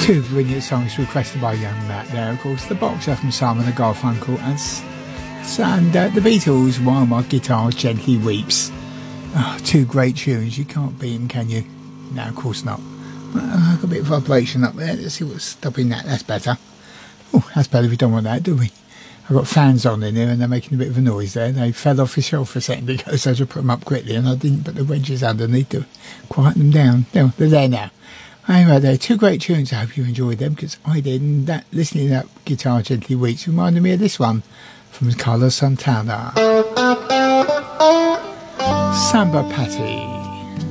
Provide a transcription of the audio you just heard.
Two brilliant songs requested by young Matt there, of course. The Boxer from Simon and Garfunkel and the Beatles, While My Guitar Gently Weeps. Oh, two great tunes. You can't beat them, can you? No, of course not. I've got a bit of vibration up there. Let's see what's stopping that. That's better. Oh, that's better. We don't want that, do we? I've got fans on in here and they're making a bit of a noise there. They fell off the shelf for a second ago, so I just put them up quickly and I didn't put the wedges underneath to quieten them down. They're there now. Anyway, they're two great tunes. I hope you enjoyed them, because I did. And that, listening to that Guitar Gently Weeps reminded me of this one from Carlos Santana. Samba Patty.